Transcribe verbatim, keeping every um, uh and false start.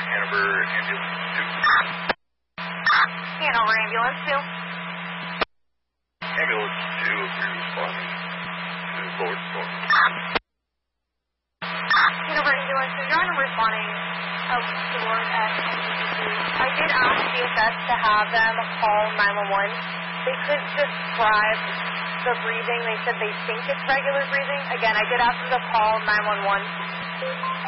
Hanover Ambulance two. Hanover Ambulance two. Ambulance two, we're responding to Lord Storm. Hanover Ambulance two, you're on responding uh, to Lord at N B C. I did ask C S S to have them call nine one one. They could describe the breathing. They said they think it's regular breathing. Again, I did ask them to call nine one one.